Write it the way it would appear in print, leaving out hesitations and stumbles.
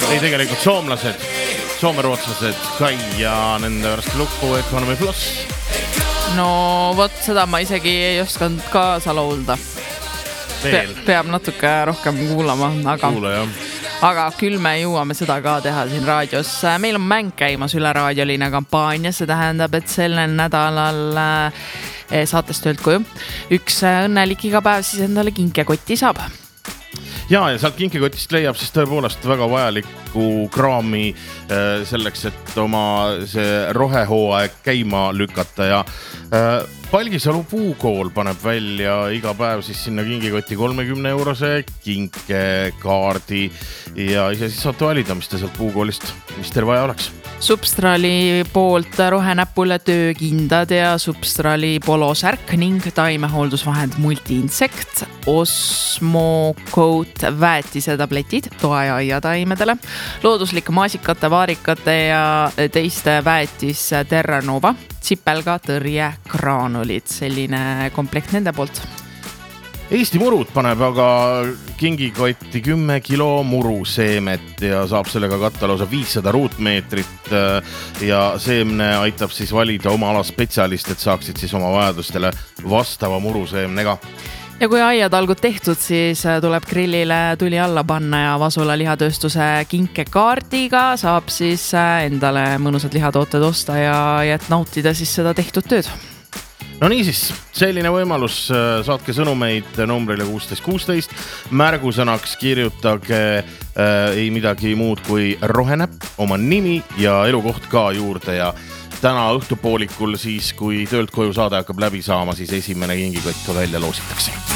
ei tegelikult soomlased, soomerootslased Kai ja nende pärast lugu Economy Plus. No vot, seda ma isegi ei oskanud kaasa laulda. Peab natuke rohkem kuulama, aga küll me jõuame seda ka teha siin raadios. Meil on mäng käimas üle raadioline kampaania, see tähendab, et sellel nädalal saatest töölt koju üks õnnelik iga päev siis endale kinkekotti saab. Ja sealt kinkekotist leiab siis tõepoolest väga vajalikku kraami selleks, et oma see rohehooaeg käima lükata ja Palgisalu puukool paneb välja iga päev siis sinna kinkikotti 30 € kinkekaardi ja ise siis saate valida, mis te sealt puukoolist, mis teil vaja oleks. Substrali poolt rohenäpule töökindad ja Substrali polosärk ning taimehooldusvahend multiinsekt, Osmocoat väetisetabletid toa ja aiataimedele, looduslike maasikate, vaarikate ja teiste väetis Terranova, tsipelga tõrje graanulid, selline komplekt nende poolt. Eesti Murud paneb aga kingikotti 10 kilo muruseemet ja saab sellega katta lausa 500 ruutmeetrit ja seemne aitab siis valida oma ala spetsialist, et saaksid siis oma vajadustele vastava muruseemnega. Ja kui aiatalgud tehtud, siis tuleb grillile tuli alla panna ja Vasula lihatööstuse kinkekaardiga saab siis endale mõnusad lihatooted osta ja et nautida siis seda tehtud tööd. No niisiis, selline võimalus, saatke sõnumeid numbrile 1616, märgusõnaks kirjutage ei midagi muud kui rohenäpp, oma nimi ja elukoht ka juurde ja täna õhtupoolikul siis, kui töölt koju saade hakkab läbi saama, siis esimene kingikott välja loositakse.